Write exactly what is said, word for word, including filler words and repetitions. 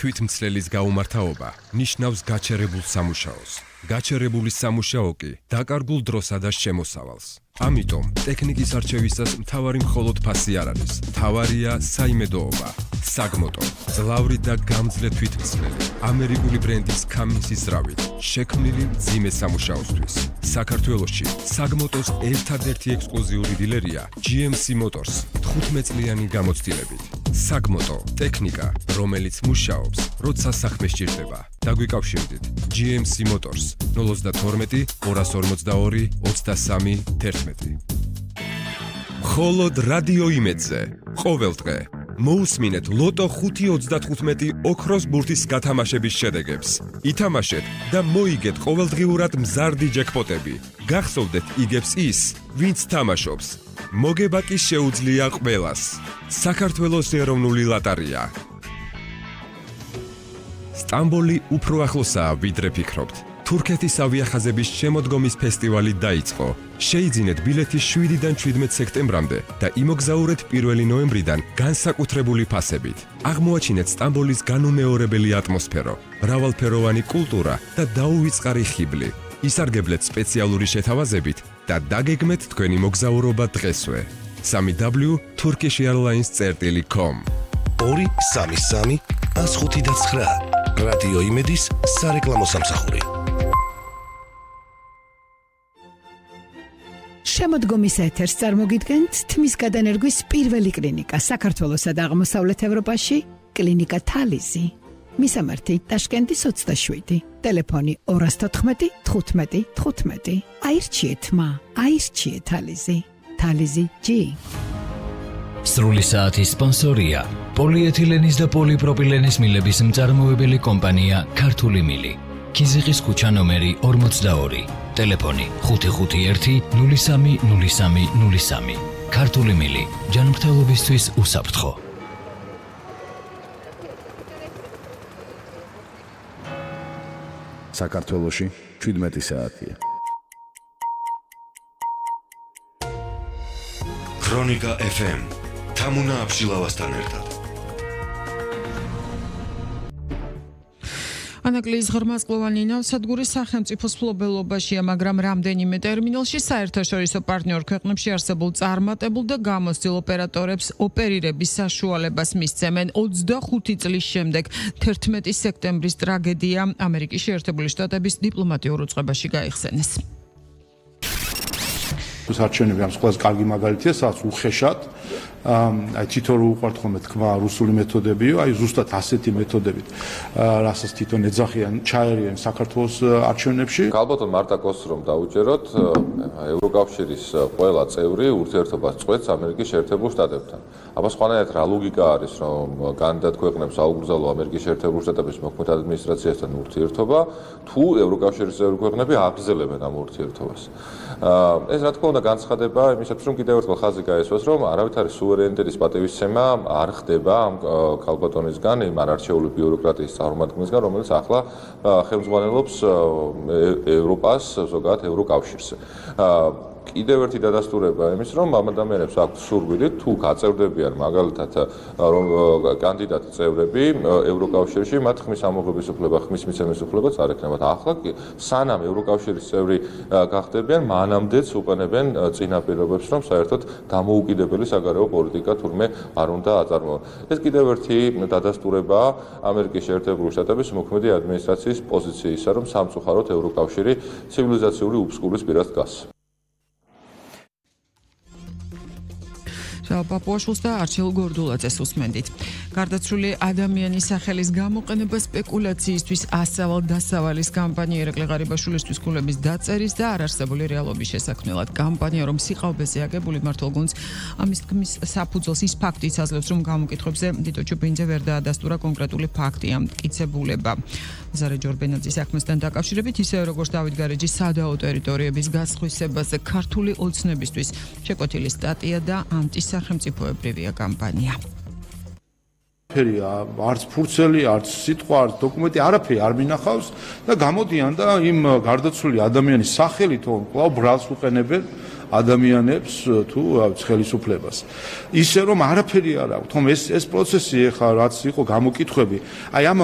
თვითმცლელის გაუმართავობა ნიშნავს გაჩერებულ სამუშაოს. გაჩერებული სამუშაო კი დაკარგულ დროსა და შემოსავალს. ამიტომ ტექნიკის არჩევისას მთავარი მხოლოდ ფასი არ არის. მთავარია საიმედოობა. საგმოტო, ძლავრი და გამძლე თვითმცლელი, ამერიკული ბრენდის Cummins-ის ძრავით, შექმნილი მძიმე სამუშაოსთვის. საქართველოში საგმოტოს ერთადერთი ექსკლუზიური დილერია ჯი ემ სი Motors თხუთმეტ წლიანი გამოცდილებით. საგმოტო, ტექნიკა, რომელიც მუშაობს, როცა საქმე სჭირდება. დაგვიკავშირდით ჯი ემ სი Motors ნულ ოცდათორმეტი ორას ორმოცდაორი ოცდასამი თერთმეტი. მხოლოდ რადიო იმედზე ყოველდღე მოусმინეთ ლოტო ხუთი ოცდათხუთმეტი ოქროს ბურთის გათამაშების შედეგებს. ითამაშეთ და მოიგეთ ყოველდღიურად მზარდი ჯეკპოტები. გახსოვდეთ იგებს ის, ვინც თამაშობს. მოგება კი შეუძლია ყველას. საქართველოს ეროვნული ლოტარია. სტამბოლი უფრო ახლოსაა, ვიდრე ფიქრობთ. თურქეთის ავიახაზების შემოდგომის ფესტივალი დაიწყო. შეიძინეთ ბილეთი შვიდიდან ჩვიდმეტ სექტემბრამდე და იმოგზაურეთ პირველი ნოემბრიდან განსაკუთრებული ფასებით. აღმოაჩინეთ სტამბოლის განუმეორებელი ატმოსფერო, მრავალფეროვანი კულტურა და დაუვიწყარი ხიბლი. ისარგებლეთ სპეციალური შეთავაზებით და დაგეგმეთ თქვენი მოგზაურობა დღესვე. სამი დაბლიუ turkish airlines წერტილი com ორი სამი სამი ას ხუთი და ცხრა რადიო იმედის სარეკლამო სამსახური. შემოდგომის ეთერს წარმოგიდგენთ თმის გადანერგვის პირველი კლინიკა საქართველოსა და აღმოსავლეთ ევროპაში, კლინიკა თალიზი. მისამართი ტაშკენტის ოცდაშვიდი, ტელეფონი ორას თოთხმეტი თხუთმეტი თხუთმეტი. აირჩიეთ მა, აირჩიეთ თალიზი. თალიზი ჯი. სრული საათის სპონსორია პოლიეთილენის და პოლიპროპილენის მილების მწარმოებელი კომპანია ქართული მილი. ქიზიყის ქუჩა ნომერი ორმოცდაორი. ტელეფონი ხუთი ხუთი ერთი ნული სამი ნული სამი ნული სამი. ქართული მილი, ჯანმრთელობისთვის უსაფრთხო. საქართველოში შვიდმეტი საათია. ქრონიკა ეფ ემ თამუნა აბშილავასთან ერთად. ანაკლიის ღრმაწლოვანი ნავსადგური სახელმწიფოს მფლობელობაშია, მაგრამ რამდენიმე ტერმინალში საერთაშორისო პარტნიორ ქვეყნებში არსებულ წარმატებულ და გამოცდილ ოპერატორებს ოპერირების საშუალებას მისცემენ. ოცდახუთი წლის შემდეგ თერთმეტი სექტემბრის ტრაგედია ამერიკის შეერთებული შტატების დიპლომატიურ უწყებაში გაიხსენეს. არჩევნები ამ ყველაზე კარგი მაგალითია, სადაც უხეშად აი თვითონ უყვართ ხოლმე თქვა რუსული მეთოდებიო, აი ზუსტად ასეთი მეთოდებით, რასაც თვითონ ეძახიან, ჩაერიან საქართველოს არჩევნებში. ალბათ მარტა კოსს რომ დაუჯეროთ, ევროკავშირის ყველა წევრი ურთიერთობას წყვეტს ამერიკის შეერთებულ შტატებთან. აბა სხვანაირად რა ლოგიკა არის, რომ კანდიდატ ქვეყნებს აუგრძალო ამერიკის შეერთებულ შტატების მოქმედ ადმინისტრაციასთან ურთიერთობა, თუ ევროკავშირის წევრი ქვეყნები აგრძელებენ ამ ურთიერთობას. ეს რა თქმა უნდა განცხადება იმისათვის, რომ კიდევ ერთხელ ხაზი გაესვას, რომ არავითარი სუვერენიტეტის პატივისცემა არ ხდება ამ ქალბატონისგან, იმ არარჩეული ბიუროკრატიის წარმომადგენლისგან, რომელიც ახლა ხელმძღვანელობს ევროპას, ზოგადად ევროკავშირს. კიდევ ერთი დადასტურება იმის, რომ ამ ადამიანებს აქვთ სურვილი, თუ გაწევდებიან მაგალითად რომ კანდიდატ წევრები ევროკავშირში, მათ ხმის ამოღების უფლება, ხმის მიცემის უფლება არ ექნებათ. ახლა სანამ ევროკავშირის წევრი გახდებიან, მანამდეც უყენებენ წინა პირობებს, რომ საერთოდ დამოუკიდებელი საგარეო პოლიტიკა თურმე არ უნდა აწარმოონ. ეს კიდევ ერთი დადასტურებაა ამერიკის შეერთებული შტატების მოქმედი ადმინისტრაციის პოზიციისა, რომ სამწუხაროდ ევროკავშირი ცივილიზაციური უფსკურის პირას დგას. პაპუაშვილს და არჩილ გორდულაძეს უსმენდით. გარდაცვლილი ადამიანის სახელის გამოყენება სპეკულაციისთვის ასავალ-დასავალის კამპანია ირაკლი ღარიბაშვილისთვის ქულების დაწერის და არარსებული რეალობის შესაქმნელად. კამპანია, რომ სიყალბეზე აგებული მმართველ გუნდს ამის თქმის საფუძველს ის ფაქტიც აძლევს, რომ გამოკითხვებზე დიტო ჩუბინძე ვერ დაადასტურა კონკრეტული ფაქტი ამ მტკიცებულება. ზარე ჯორბენაძის საქმესთან დაკავშირებით, ისევე როგორც დავით გარეჯის სადაო ტერიტორიების გასხვისებაზე ქართული ოცნებისთვის შეკვეთილი სტატია და ანტისახელმწიფოებრივია კამპანია. არაფერია, არც ფურცელი, არც სიტყვა, არც დოკუმენტი, არაფერი არ მინახავს და გამოდიან და იმ გარდაცვლილი ადამიანის სახელით კვლავ ბრალს უყენებენ ადამიანებს თუ ხელისუფლებას. ისე რომ არაფერი არ აქვს, თუმცა ეს ეს პროცესი ეხლა რაც იყო გამოკითხვები, აი ამ